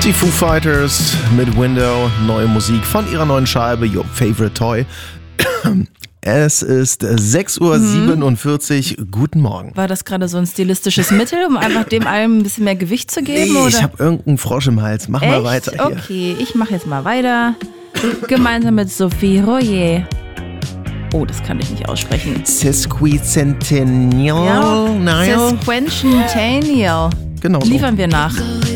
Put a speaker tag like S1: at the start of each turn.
S1: Die Foo Fighters mit Window, neue Musik von ihrer neuen Scheibe Your Favorite Toy. Es ist 6:47 Uhr. Guten Morgen.
S2: War das gerade so ein stilistisches Mittel, um einfach dem allem ein bisschen mehr Gewicht zu geben?
S1: Nee,
S2: oder?
S1: ich habe irgendeinen Frosch im Hals. Mach mal weiter hier.
S2: Okay, ich mache jetzt mal weiter. Gemeinsam mit Sophie Royer. Oh, das kann ich nicht aussprechen.
S1: Sesquicentennial.
S2: Sesquicentennial.
S1: Genau so.
S2: Liefern wir nach.